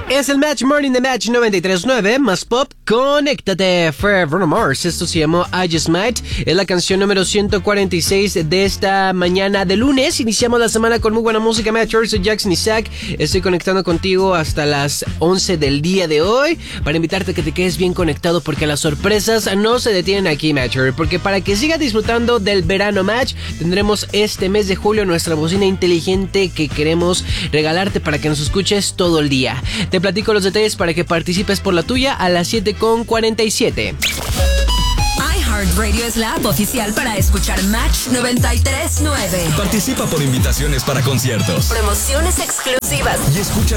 Es el Match Morning de Match 93.9, más pop, conéctate. Fue Bruno Mars, esto se llamó I Just Might, es la canción número 146 de esta mañana de lunes. Iniciamos la semana con muy buena música. Match, soy Jackson Isaac, estoy conectando contigo hasta las 11 del día de hoy para invitarte a que te quedes bien conectado porque las sorpresas no se detienen aquí, Matcher, porque para que sigas disfrutando del verano Match, tendremos este mes de julio nuestra bocina inteligente que queremos regalarte para que nos escuches todo el día. Te platico los detalles para que participes por la tuya a las 7:47. iHeartRadio es la app oficial para escuchar Match 93.9. Participa por invitaciones para conciertos, promociones exclusivas y escucha